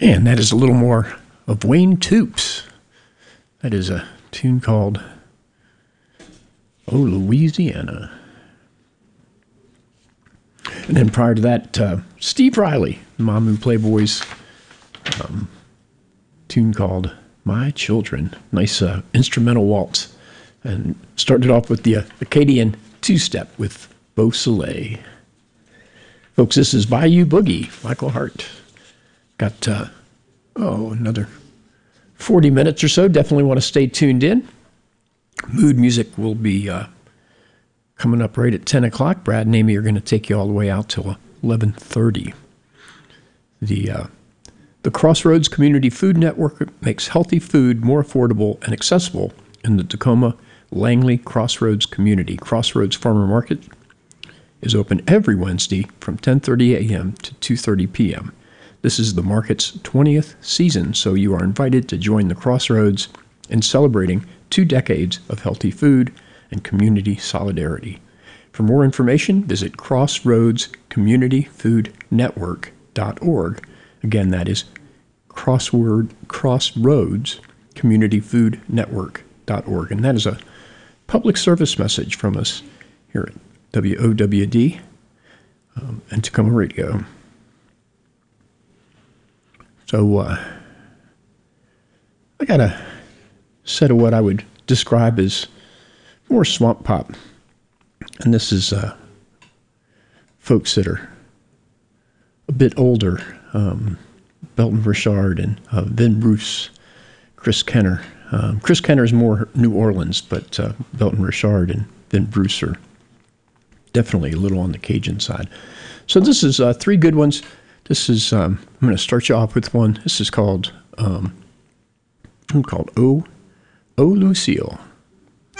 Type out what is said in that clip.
And that is a little more of Wayne Toups. That is a tune called Oh, Louisiana. And then prior to that, Steve Riley, Mamu Playboys, tune called My Children. Nice instrumental waltz. And started off with the Acadian two-step with Beau Soleil. Folks, this is Bayou Boogie, Michael Hart. Got, another 40 minutes or so. Definitely want to stay tuned in. Mood Music will be coming up right at 10 o'clock. Brad and Amy are going to take you all the way out till 11:30. The Crossroads Community Food Network makes healthy food more affordable and accessible in the Tacoma Langley Crossroads community. Crossroads Farmer Market is open every Wednesday from 10:30 a.m. to 2:30 p.m. This is the market's 20th season, so you are invited to join the Crossroads in celebrating 2 decades of healthy food and community solidarity. For more information, visit crossroadscommunityfoodnetwork.org. Again, that is crossroadscommunityfoodnetwork.org. And that is a public service message from us here at WOWD and Tacoma Radio. So I got a set of what I would describe as more swamp pop. And this is folks that are a bit older. Belton Richard and Vin Bruce, Chris Kenner. Chris Kenner is more New Orleans, but Belton Richard and Vin Bruce are definitely a little on the Cajun side. So this is 3 good ones. This is, I'm going to start you off with one. This is called, Oh Lucille.